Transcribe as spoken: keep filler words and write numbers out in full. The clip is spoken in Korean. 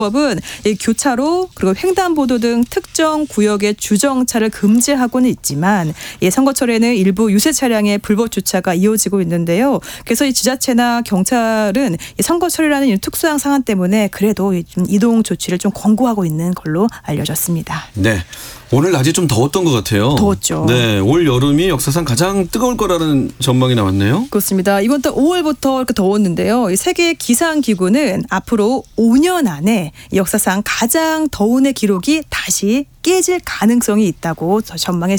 법은 이 교차로 그리고 횡단보도 등 특정 구역의 주정차를 금지하고는 있지만 이 선거철에는 일부 유세 차량의 불법 주차가 이어지고 있는데요. 그래서 이 지자체나 경찰은 이 선거철이라는 이 특수한 상황 때문에 그래도 좀 이동 조치를 좀 권고하고 있는 걸로 알려졌습니다. 네. 오늘 낮이 좀 더웠던 것 같아요. 더웠죠. 네, 올 여름이 역사상 가장 뜨거울 거라는 전망이 나왔네요. 그렇습니다. 이번 달 오월부터 이렇게 더웠는데요. 이 세계 기상기구는 앞으로 오 년 안에 역사상 가장 더운 해 기록이 다시 깨질 가능성이 있다고 전망했습니다.